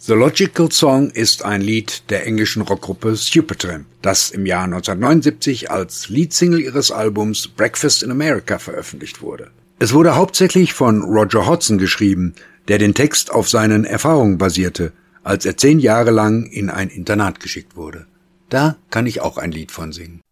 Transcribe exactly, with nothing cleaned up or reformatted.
The Logical Song ist ein Lied der englischen Rockgruppe Supertramp, das im Jahr neunzehnhundertneunundsiebzig als Leadsingle ihres Albums Breakfast in America veröffentlicht wurde. Es wurde hauptsächlich von Roger Hodgson geschrieben, der den Text auf seinen Erfahrungen basierte, als er zehn Jahre lang in ein Internat geschickt wurde. Da kann ich auch ein Lied von singen.